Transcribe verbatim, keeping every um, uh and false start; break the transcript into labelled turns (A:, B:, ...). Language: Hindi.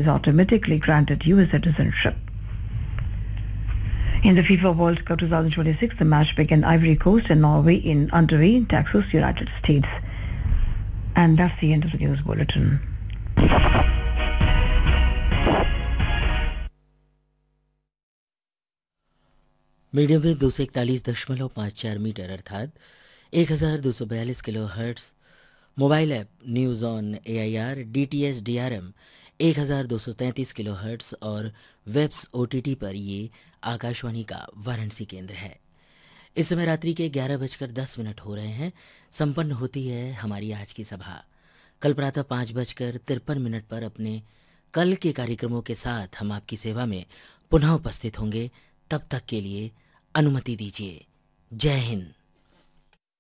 A: is automatically granted U S citizenship. In the FIFA World Cup twenty twenty-six, the match began Ivory Coast and Norway in Underway in Texas, United States. And that's the end of the news bulletin.
B: Medium wave दो सौ इकतालीस दशमलव पाँच चार मीटर अर्थात एक हज़ार दो सौ बयालीस kilo hertz, mobile app news on A I R D T H D R M एक हज़ार दो सौ तैंतीस किलो हर्ट्स और वेब्स ओ टी टी पर ये आकाशवाणी का वाराणसी केंद्र है। इस समय रात्रि के ग्यारह बजकर दस मिनट हो रहे हैं। संपन्न होती है हमारी आज की सभा। कल प्रातः पाँच बजकर तिरपन मिनट पर अपने कल के कार्यक्रमों के साथ हम आपकी सेवा में पुनः उपस्थित होंगे। तब तक के लिए अनुमति दीजिए। जय हिंद।